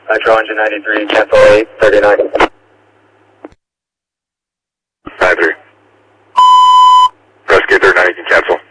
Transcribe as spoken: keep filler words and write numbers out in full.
Nitro engine ninety-three, cancel eight thirty-nine. ninety-three. Rescue thirty-nine, you can cancel.